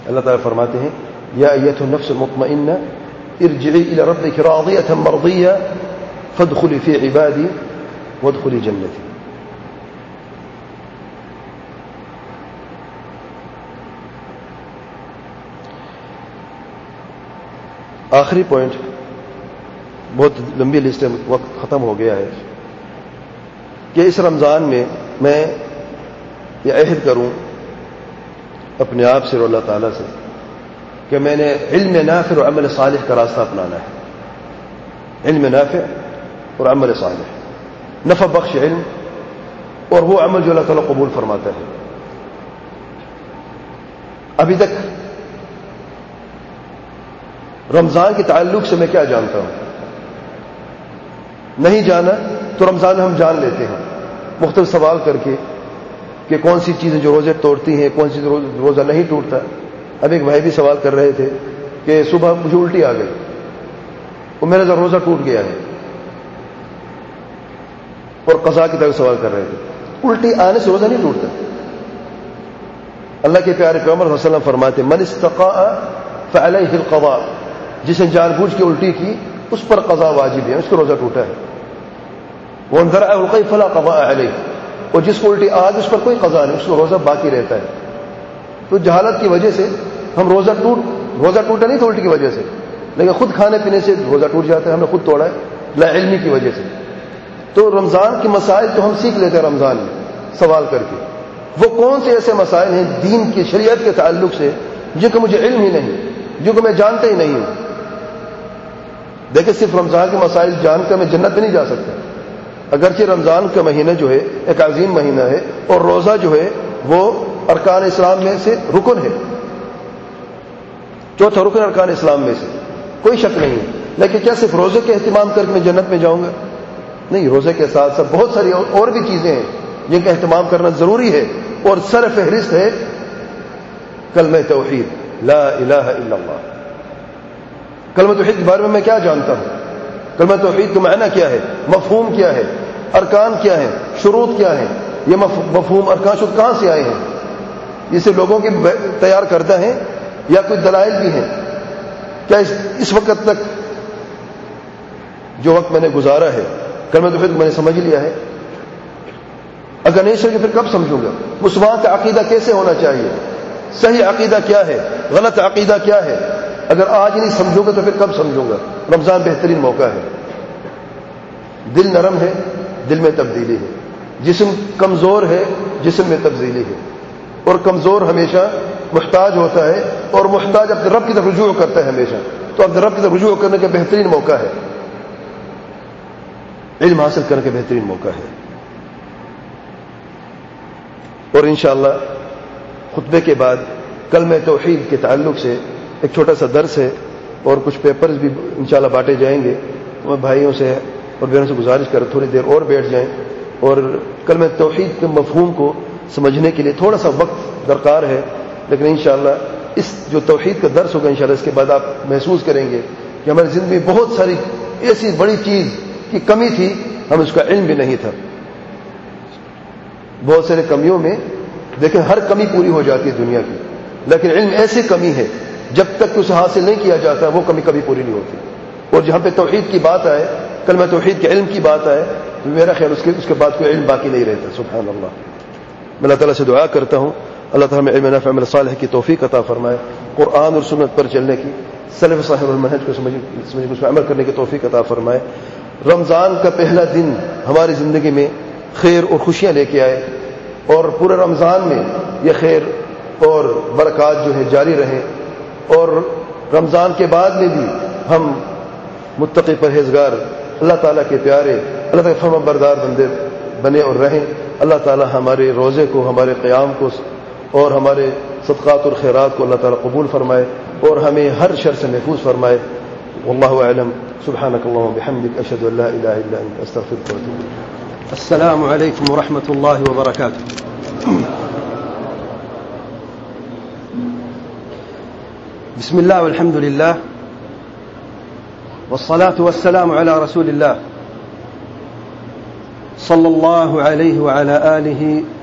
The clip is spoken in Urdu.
اللہ تعالیٰ فرماتے ہیں یا ایتھا النفس المطمئنہ ارجعی الی ربک راضیۃ مرضیہ فادخلی فی عبادی وادخلی جنتی. آخری پوائنٹ، بہت لمبی لسٹ ہے، وقت ختم ہو گیا ہے، کہ اس رمضان میں یہ عہد کروں اپنے آپ سے اور اللہ تعالیٰ سے کہ میں نے علم نافع اور عمل صالح کا راستہ اپنانا ہے. علم نافع اور عمل صالح، نفع بخش علم اور وہ عمل جو اللہ تعالیٰ قبول فرماتا ہے. ابھی تک رمضان کے تعلق سے میں کیا جانتا ہوں؟ نہیں جانا تو رمضان ہم جان لیتے ہیں مختلف سوال کر کے کہ کون سی چیزیں جو روزے توڑتی ہیں، کون سی روزہ نہیں ٹوٹتا. اب ایک بھائی بھی سوال کر رہے تھے کہ صبح مجھے الٹی آ گئی اور میرا روزہ ٹوٹ گیا ہے، اور قضا کی طرف سوال کر رہے تھے. الٹی آنے سے روزہ نہیں ٹوٹتا. اللہ کے پیارے پیغمبر صلی اللہ علیہ وسلم فرماتے من استقاء فعلیہ القضاء، جس نے جان بوجھ کے الٹی کی اس پر قضا واجب ہے، اس کا روزہ ٹوٹا ہے. وَمَنْ ذَرَعَهُ الْقَيْء فَلَا قَضَاءَ عَلَيْهِ، اور جس کو الٹی آج اس پر کوئی قضا نہیں، اس کو روزہ باقی رہتا ہے. تو جہالت کی وجہ سے ہم روزہ ٹوٹا نہیں تھا الٹی کی وجہ سے، لیکن خود کھانے پینے سے روزہ ٹوٹ جاتا ہے، ہم نے خود توڑا ہے لا علمی کی وجہ سے. تو رمضان کے مسائل تو ہم سیکھ لیتے ہیں رمضان میں سوال کر کے. وہ کون سے ایسے مسائل ہیں دین کی شریعت کے تعلق سے جن کا مجھے علم ہی نہیں، جن کو میں جانتا ہی نہیں ہوں. دیکھیں صرف رمضان کے مسائل جان کر میں جنت میں نہیں جا سکتا. اگرچہ رمضان کا مہینہ جو ہے ایک عظیم مہینہ ہے اور روزہ جو ہے وہ ارکان اسلام میں سے رکن ہے، چوتھا رکن ارکان اسلام میں سے، کوئی شک نہیں ہے. لیکن کیا صرف روزے کے اہتمام کر کے میں جنت میں جاؤں گا؟ نہیں، روزے کے ساتھ ساتھ بہت ساری اور بھی چیزیں ہیں جن کا اہتمام کرنا ضروری ہے، اور سر فہرست ہے کلمہ توحید لا الہ الا اللہ. کلمہ توحید کے بارے میں کیا جانتا ہوں؟ کلمہ توحید کا معنی کیا ہے؟ مفہوم کیا ہے؟ ارکان کیا ہیں؟ شروط کیا ہیں؟ یہ مفہوم ارکان شروط کہاں سے آئے ہیں؟ اسے لوگوں کے تیار کردہ ہیں یا کوئی دلائل بھی ہیں؟ کیا اس وقت تک جو وقت میں نے گزارا ہے کلمہ توحید کو میں نے سمجھ لیا ہے؟ اگر نہیں سمجھے پھر کب سمجھوں گا؟ مسلمان کا عقیدہ کیسے ہونا چاہیے؟ صحیح عقیدہ کیا ہے؟ غلط عقیدہ کیا ہے؟ اگر آج نہیں سمجھوں گا تو پھر کب سمجھوں گا؟ رمضان بہترین موقع ہے. دل نرم ہے، دل میں تبدیلی ہے. جسم کمزور ہے، جسم میں تبدیلی ہے. اور کمزور ہمیشہ محتاج ہوتا ہے، اور محتاج اپنے رب کی طرف رجوع کرتا ہے ہمیشہ. تو اپنے رب کی طرف رجوع کرنے کا بہترین موقع ہے، علم حاصل کرنے کا بہترین موقع ہے. اور انشاءاللہ خطبے کے بعد کلمہ توحید کے تعلق سے ایک چھوٹا سا درس ہے، اور کچھ پیپرز بھی انشاءاللہ بانٹے جائیں گے. میں بھائیوں سے اور بہنوں سے گزارش کر تھوڑی دیر اور بیٹھ جائیں، اور کلمہ توحید کے مفہوم کو سمجھنے کے لیے تھوڑا سا وقت درکار ہے. لیکن انشاءاللہ اس جو توحید کا درس ہوگا انشاءاللہ اس کے بعد آپ محسوس کریں گے کہ ہماری زندگی میں بہت ساری ایسی بڑی چیز کی کمی تھی، ہم اس کا علم بھی نہیں تھا. بہت سارے کمیوں میں دیکھیں ہر کمی پوری ہو جاتی ہے دنیا کی، لیکن علم ایسی کمی ہے جب تک اسے حاصل نہیں کیا جاتا وہ کمی کبھی پوری نہیں ہوتی. اور جہاں پہ توحید کی بات آئے، کلمہ توحید کے علم کی بات آئے، تو میرا خیال اس کے بعد کوئی علم باقی نہیں رہتا. سبحان اللہ. میں اللہ تعالیٰ سے دعا کرتا ہوں اللہ تعالیٰ ہمیں علم نافع عمل صالح کی توفیق عطا فرمائے، قرآن اور سنت پر چلنے کی، سلف صالح المنہج کو سمجھ اس پر عمل کرنے کی توفیق عطا فرمائے. رمضان کا پہلا دن ہماری زندگی میں خیر اور خوشیاں لے کے آئے، اور پورے رمضان میں یہ خیر اور برکات جو ہے جاری رہیں، اور رمضان کے بعد میں بھی ہم متقی پرہیزگار اللہ تعالیٰ کے پیارے اللہ تعالیٰ فرما بردار بندے بنے اور رہیں. اللہ تعالیٰ ہمارے روزے کو، ہمارے قیام کو اور ہمارے صدقات اور خیرات کو اللہ تعالیٰ قبول فرمائے، اور ہمیں ہر شر سے محفوظ فرمائے. واللہ اعلم. سبحانک اللہم وبحمدک، اشہد ان لا الہ الا انت، استغفرک واتوب الیک. السلام علیکم ورحمۃ اللہ وبرکاتہ. بسم اللہ والحمد للہ والصلاة والسلام على رسول اللہ صلی اللہ علیہ وعلى آلہ